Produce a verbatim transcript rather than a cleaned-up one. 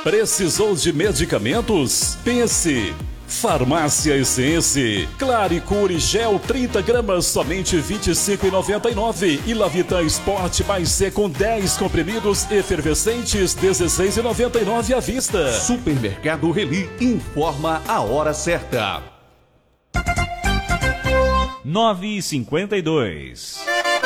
Precisou de medicamentos? Pense! Farmácia Essence. Claricure Gel trinta gramas, somente vinte e cinco reais e noventa e nove centavos. E Lavitan Sport mais C com dez comprimidos efervescentes, dezesseis reais e noventa e nove centavos à vista. Supermercado Reli informa a hora certa. nove e cinquenta e dois.